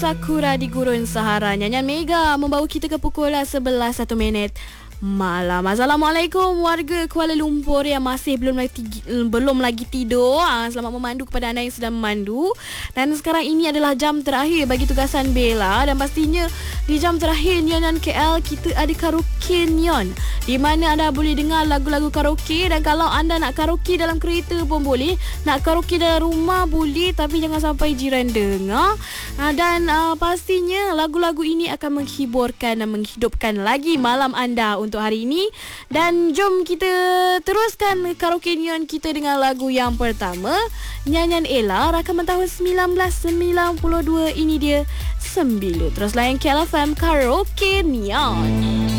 Sakura di Gurun Sahara. Nyanyian Mega membawa kita ke pukul 11.01 malam. Assalamualaikum warga Kuala Lumpur yang masih belum lagi tidur. Selamat memandu kepada anda yang sedang memandu. Dan sekarang ini adalah jam terakhir bagi tugasan Bella. Dan pastinya di jam terakhir Nyonan KL kita ada karaoke Nyon, di mana anda boleh dengar lagu-lagu karaoke. Dan kalau anda nak karaoke dalam kereta pun boleh, nak karaoke dalam rumah boleh, tapi jangan sampai jiran dengar. Dan pastinya lagu-lagu ini akan menghiburkan dan menghidupkan lagi malam anda untuk hari ini. Dan jom kita teruskan karaoke Neon kita dengan lagu yang pertama, nyanyian Ella, rakaman tahun 1992. Ini dia Sembilu. Terus layan KLFM Karaoke Neon.